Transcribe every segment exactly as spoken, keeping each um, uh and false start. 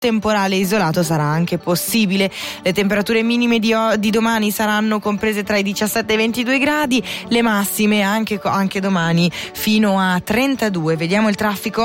temporale isolato sarà anche possibile. Le temperature minime di, o- di domani saranno comprese tra i diciassette e i ventidue gradi, le massime anche, anche domani fino a trentadue. Vediamo il traffico.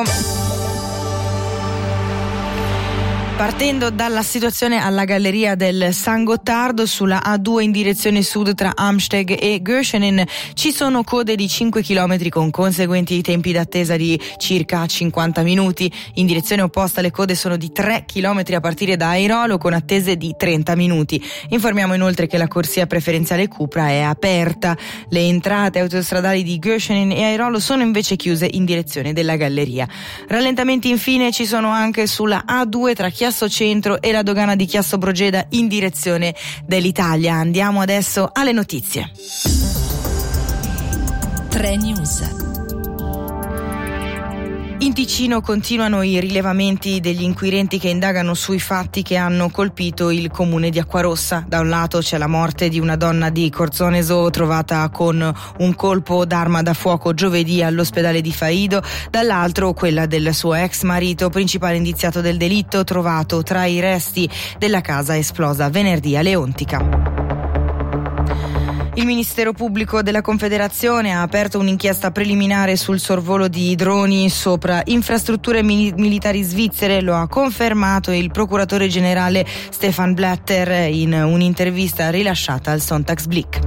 Partendo dalla situazione alla galleria del San Gottardo sulla A due in direzione sud tra Amsteg e Göschenen ci sono code di cinque chilometri con conseguenti tempi d'attesa di circa cinquanta minuti. In direzione opposta le code sono di tre chilometri a partire da Airolo con attese di trenta minuti. Informiamo inoltre che la corsia preferenziale Cupra è aperta. Le entrate autostradali di Göschenen e Airolo sono invece chiuse in direzione della galleria. Rallentamenti infine ci sono anche sulla A due tra Chiasso Centro e la dogana di Chiasso Brogeda in direzione dell'Italia. Andiamo adesso alle notizie. tre News. In Ticino continuano i rilevamenti degli inquirenti che indagano sui fatti che hanno colpito il comune di Acquarossa. Da un lato c'è la morte di una donna di Corzoneso trovata con un colpo d'arma da fuoco giovedì all'ospedale di Faido, dall'altro quella del suo ex marito, principale indiziato del delitto, trovato tra i resti della casa esplosa venerdì a Leontica. Il Ministero Pubblico della Confederazione ha aperto un'inchiesta preliminare sul sorvolo di droni sopra infrastrutture mil- militari svizzere, lo ha confermato il procuratore generale Stefan Blatter in un'intervista rilasciata al Sonntagsblick.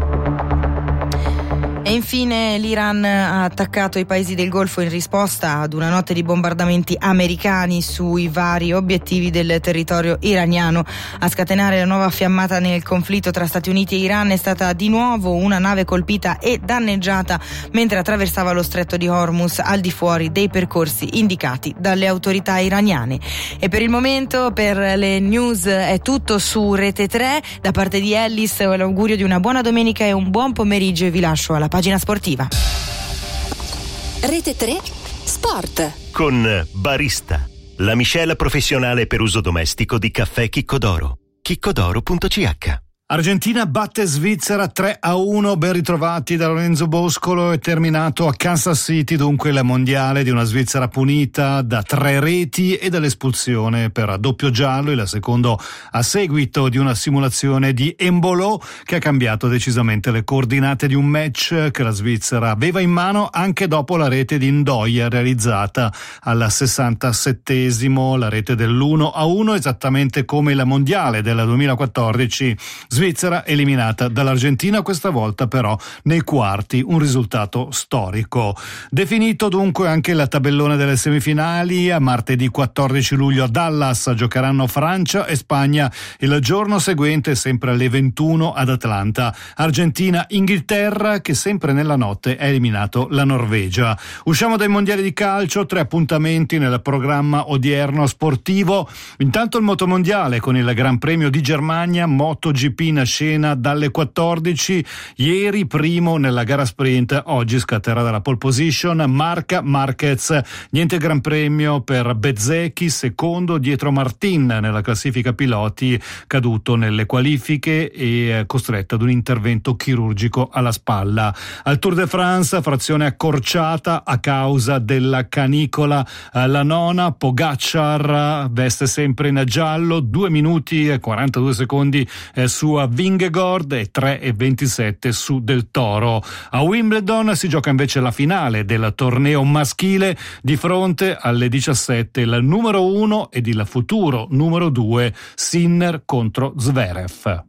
E infine l'Iran ha attaccato i paesi del Golfo in risposta ad una notte di bombardamenti americani sui vari obiettivi del territorio iraniano. A scatenare la nuova fiammata nel conflitto tra Stati Uniti e Iran è stata di nuovo una nave colpita e danneggiata mentre attraversava lo stretto di Hormuz al di fuori dei percorsi indicati dalle autorità iraniane. E per il momento, per le news, è tutto su Rete tre. Da parte di Ellis l'augurio di una buona domenica e un buon pomeriggio e vi lascio alla pagina sportiva. Rete tre Sport con Barista, la miscela professionale per uso domestico di caffè Chiccodoro. chiccodoro punto c h. Argentina batte Svizzera tre a uno, ben ritrovati da Lorenzo Boscolo. È terminato a Kansas City dunque il mondiale di una Svizzera punita da tre reti e dall'espulsione per doppio giallo, il secondo a seguito di una simulazione di Embolo che ha cambiato decisamente le coordinate di un match che la Svizzera aveva in mano anche dopo la rete di Ndoye realizzata al sessantasettesimo, la rete dell'uno a uno, esattamente come il mondiale del duemilaquattordici. Svizzera eliminata dall'Argentina, questa volta però nei quarti, un risultato storico. Definito dunque anche la tabellone delle semifinali. A martedì quattordici luglio a Dallas giocheranno Francia e Spagna, il giorno seguente sempre alle ventuno ad Atlanta Argentina-Inghilterra, che sempre nella notte ha eliminato la Norvegia. Usciamo dai mondiali di calcio, tre appuntamenti nel programma odierno sportivo. Intanto il motomondiale con il Gran Premio di Germania, MotoGP in scena dalle quattordici. Ieri primo nella gara sprint, oggi scatterà dalla pole position Marca Marquez. Niente Gran Premio per Bezzecchi, secondo dietro Martin nella classifica piloti, caduto nelle qualifiche e costretto ad un intervento chirurgico alla spalla. Al Tour de France frazione accorciata a causa della canicola. La nona, Pogacar veste sempre in giallo, due minuti e quarantadue secondi su Vingegaard e tre e ventisette su Del Toro. A Wimbledon si gioca invece la finale del torneo maschile, di fronte alle diciassette il numero uno ed il futuro numero due Sinner contro Zverev.